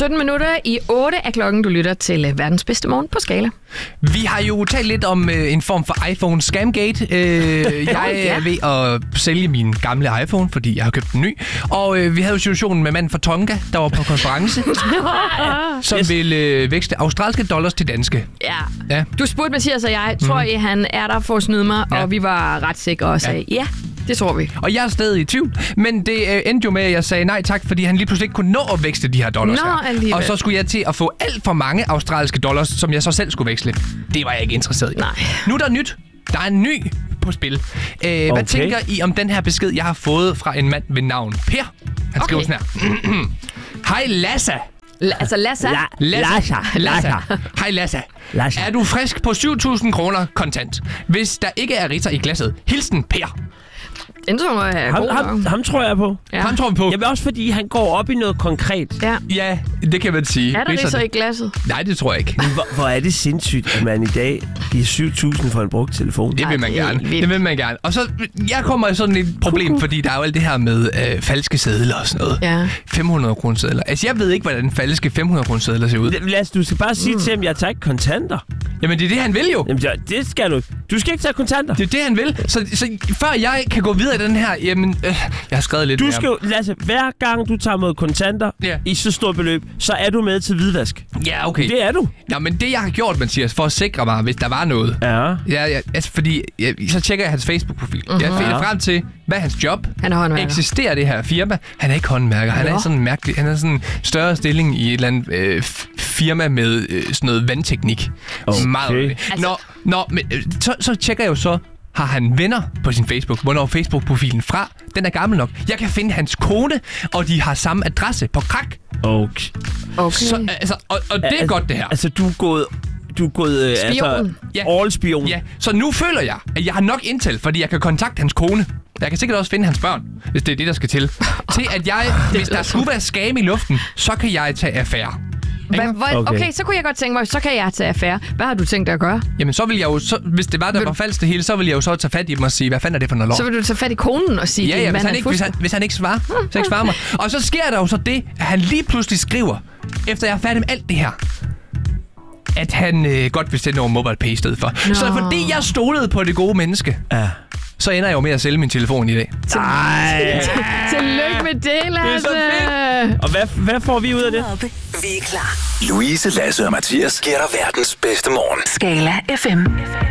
17 minutter i 8 er klokken. Du lytter til verdens bedste morgen på Skala. Vi har jo talt lidt om en form for iPhone Scamgate. Jeg er ved at sælge min gamle iPhone, fordi jeg har købt en ny. Og vi havde jo situationen med manden fra Tonga, der var på konference, som ville vækste australske dollars til danske. Ja. Du spurgte Mathias og jeg, tror I, han er der for at snyde mig? Ja. Og vi var ret sikre og sagde, ja, det tror vi. Og jeg er stadig i tvivl, men det endte jo med, at jeg sagde nej tak, fordi han lige pludselig ikke kunne nå at vækste de her dollars her. Og så skulle jeg til at få alt for mange australske dollars, som jeg så selv skulle veksle. Det var jeg ikke interesseret i. Nej. Nu er der nyt. Der er en ny på spil. Hvad tænker I om den her besked, jeg har fået fra en mand ved navn Per? Han skriver sådan her. Hej Lassa. Lassa. Hej Lassa. Er du frisk på 7.000 kroner kontant? Hvis der ikke er ritter i glasset. Hilsen Per. Ham tror jeg på. Ja. Ham tror vi på. Jamen også fordi han går op i noget konkret. Ja, det kan man sige. Er der det så i glasset? Nej, det tror jeg ikke. Hvor er det sindssygt, at man i dag giver 7.000 for en brugt telefon. Det vil man gerne. Det vil man gerne. Og så, jeg kommer i sådan et problem, fordi der er jo alt det her med falske sedler og sådan noget. Ja. 500 kroner sedler. Altså, jeg ved ikke, hvordan falske 500 kroner sedler ser ud. Lasse, du skal bare sige til ham, jeg tager ikke kontanter. Jamen, det er det, han vil jo. Jamen, det skal du. Du skal ikke tage kontanter. Det er det, han vil. Så før jeg kan gå videre i den her, jamen, jeg har skrevet lidt Du skal jo, Lasse, hver gang du tager mod kontanter i så stort beløb, så er du med til hvidvask. Ja, okay. Det er du. Ja, men det, jeg har gjort, Mathias, for at sikre mig, hvis der var noget. Ja, altså, fordi så tjekker jeg hans Facebook-profil. Jeg finder frem til, hvad er hans job? Han er håndværker. Eksisterer det her firma? Han er ikke håndværker. Han er sådan mærkelig. Han er sådan en større stilling i et eller andet firma med sådan noget vandteknik. Okay. Meget. Men, så tjekker jeg jo så, har han venner på sin Facebook? Hvornår er Facebook-profilen fra? Den er gammel nok. Jeg kan finde hans kone, og de har samme adresse på Krak. Okay. Så, altså, og det er godt, det her. Altså, du er gået spion. All-spion. Ja, så nu føler jeg, at jeg har nok intel, fordi jeg kan kontakte hans kone. Jeg kan sikkert også finde hans børn, hvis det er det, der skal til. Til at jeg, hvis der skulle være skam i luften, så kan jeg tage affære. Okay, så kunne jeg godt tænke mig, så kan jeg tage affære. Hvad har du tænkt dig at gøre? Jamen, så vil jeg jo, hvis det var, der var falsk det hele, så vil jeg jo så tage fat i dem og sige, hvad fanden er det for noget lov? Så vil du tage fat i konen og sige, ja, hvis han ikke svarer, mig. Og så sker der jo så det, at han lige pludselig skriver, efter jeg er færdig med alt det her, at han godt vil sende over MobilePay i stedet for. Så fordi jeg stolede på det gode menneske, så ender jeg jo med at sælge min telefon i dag. Nej. Tillykke med det, Lasse. Og hvad får vi ud af det? Vi er klar. Louise, Lasse og Mathias giver dig verdens bedste morgen. Skala FM.